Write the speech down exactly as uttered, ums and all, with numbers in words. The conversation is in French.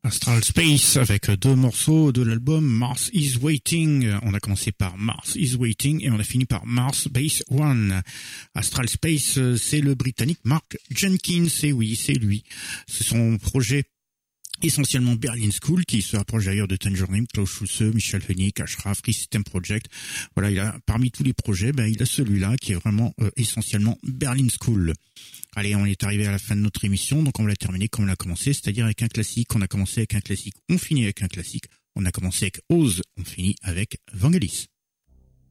Astral Space avec deux morceaux de l'album Mars is Waiting. On a commencé par Mars is Waiting et on a fini par Mars Base One. Astral Space, c'est le Britannique Mark Jenkins, et oui, c'est lui. C'est son projet essentiellement Berlin School, qui se rapproche d'ailleurs de Tangerine, Klaus Schulze, Michel Hennig, Ashraf, Free System Project. Voilà, il a, parmi tous les projets, ben, il a celui-là qui est vraiment euh, essentiellement Berlin School. Allez, on est arrivé à la fin de notre émission, donc on va la terminer comme on l'a commencé, c'est-à-dire avec un classique. On a commencé avec un classique, on finit avec un classique. On a commencé avec Oz, on finit avec Vangelis.